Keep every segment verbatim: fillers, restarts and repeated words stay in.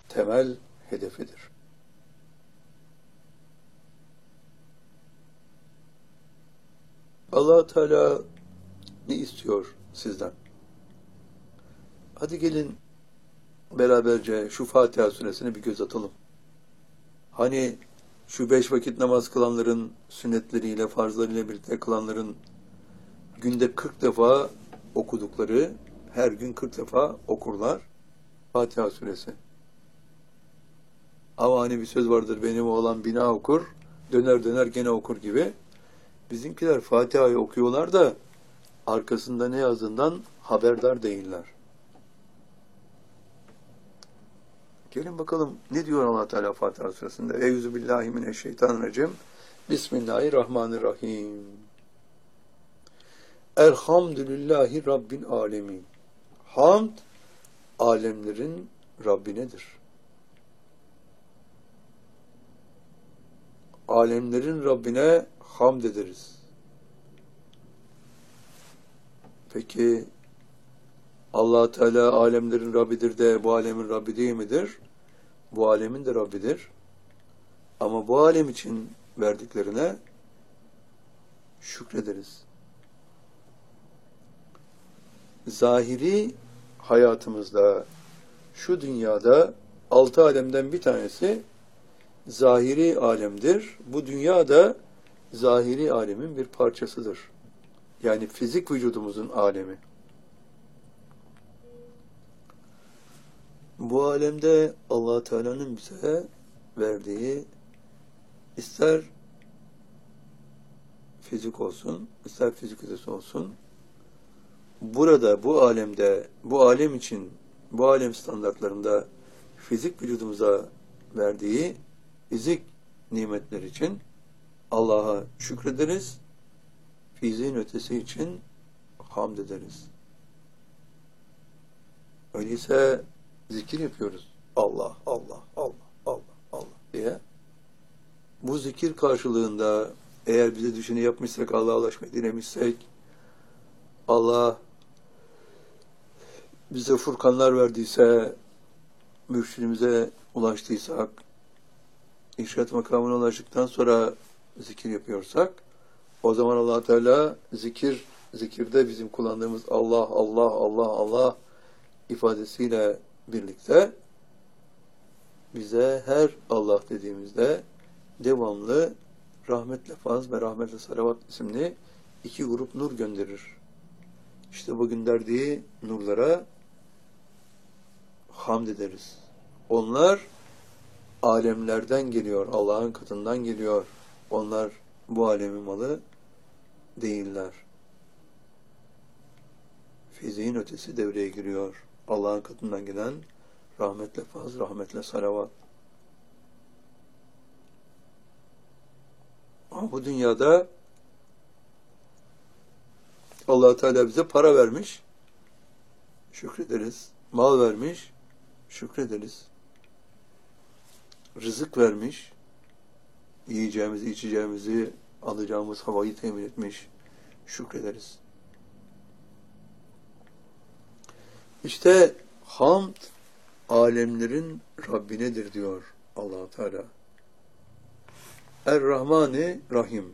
temel hedefidir. Allah Teala ne istiyor sizden? Hadi gelin beraberce şu Fatiha suresine bir göz atalım. Hani şu beş vakit namaz kılanların sünnetleriyle, farzlarıyla birlikte kılanların günde kırk defa okudukları, her gün kırk defa okurlar Fatiha suresi. Ama hani bir söz vardır, benim oğlan bina okur, döner döner gene okur gibi. Bizimkiler Fatiha'yı okuyorlar da arkasında ne yazdığından haberdar değiller. Gelin bakalım ne diyor Allah Teala Fatiha suresinde? Euzubillahimineşşeytanirracim. Bismillahirrahmanirrahim. Elhamdülillahi Rabbil alemin. Hamd, alemlerin Rabbinedir. Alemlerin Rabbine hamd ederiz. Peki Allah Teala alemlerin Rabbidir de bu alemin Rabbi değil midir? Bu alemin de Rabbidir. Ama bu alem için verdiklerine şükrederiz. Zahiri hayatımızda, şu dünyada altı alemden bir tanesi zahiri alemdir. Bu dünya da zahiri alemin bir parçasıdır. Yani fizik vücudumuzun alemi. Bu alemde Allah Teala'nın bize verdiği, ister fizik olsun, ister fizik ötesi olsun, burada, bu alemde, bu alem için, bu alem standartlarında fizik vücudumuza verdiği fizik nimetler için Allah'a şükrederiz, fiziğin ötesi için hamd ederiz. Öyleyse zikir yapıyoruz. Allah, Allah, Allah, Allah, Allah diye. Bu zikir karşılığında eğer bize düşeni yapmışsak, Allah'a ulaşmayı dilemişsek, Allah bize furkanlar verdiyse, mürşidimize ulaştıysak, irşad makamına ulaştıktan sonra zikir yapıyorsak, o zaman Allah Teala zikir, zikirde bizim kullandığımız Allah, Allah, Allah, Allah ifadesiyle birlikte bize her Allah dediğimizde devamlı rahmetle faz ve rahmetle salavat isimli iki grup nur gönderir. İşte bu gönderdiği nurlara hamd ederiz. Onlar alemlerden geliyor, Allah'ın katından geliyor. Onlar bu alemin malı değiller. Fiziğin ötesi devreye giriyor. Allah'ın katından gelen rahmetle faz, rahmetle salavat. Ama bu dünyada Allah Teala bize para vermiş, şükrederiz. Mal vermiş, şükrederiz. Rızık vermiş, yiyeceğimizi, içeceğimizi, alacağımız havayı temin etmiş, şükrederiz. İşte hamd alemlerin Rabbinedir diyor Allah Teala. Er-Rahmani Rahim.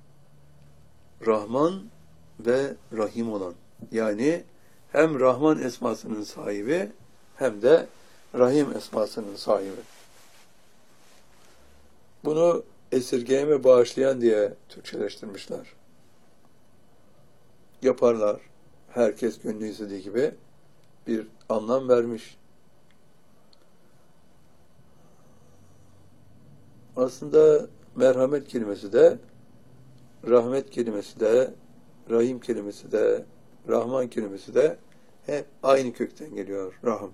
Rahman ve Rahim olan. Yani hem Rahman esmasının sahibi hem de Rahim esmasının sahibi. Bunu esirgeyeme bağışlayan diye Türkçeleştirmişler. Yaparlar. Herkes gönlü istediği gibi bir anlam vermiş. Aslında merhamet kelimesi de, rahmet kelimesi de, rahim kelimesi de, rahman kelimesi de hep aynı kökten geliyor. Rahim.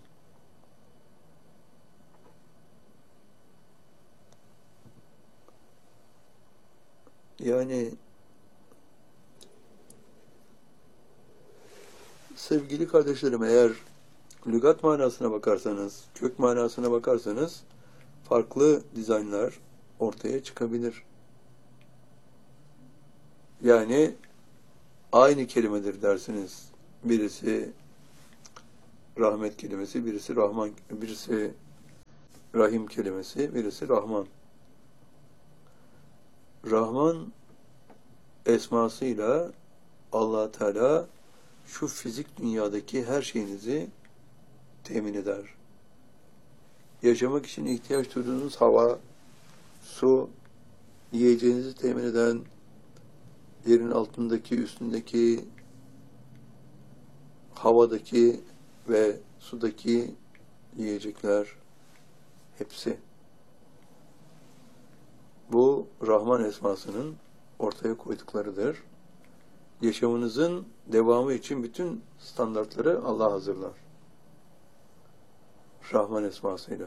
Yani sevgili kardeşlerim, eğer lügat manasına bakarsanız, kök manasına bakarsanız farklı dizaynlar ortaya çıkabilir. Yani aynı kelimedir dersiniz. Birisi rahmet kelimesi, birisi rahman, birisi Rahim kelimesi, birisi Rahman. Rahman esmasıyla Allah Teala şu fizik dünyadaki her şeyinizi temin eder. Yaşamak için ihtiyaç duyduğunuz hava, su, yiyeceğinizi temin eden, yerin altındaki, üstündeki, havadaki ve sudaki yiyecekler, hepsi. Bu Rahman esmasının ortaya koyduklarıdır. Yaşamınızın devamı için bütün standartları Allah hazırlar. Rahman esmasıyla.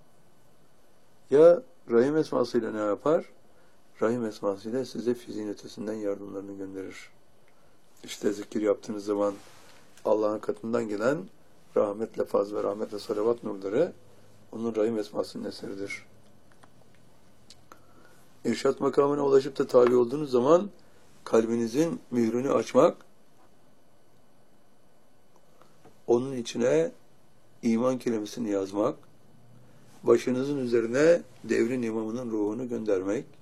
Ya Rahim esmasıyla ne yapar? Rahim esmasıyla size fiziğin ötesinden yardımlarını gönderir. İşte zikir yaptığınız zaman Allah'ın katından gelen rahmetle faz ve rahmetle salavat nurları onun Rahim esmasının eseridir. İrşad makamına ulaşıp da tabi olduğunuz zaman kalbinizin mührünü açmak, onun içine iman kelimesini yazmak, başınızın üzerine devrin imamının ruhunu göndermek,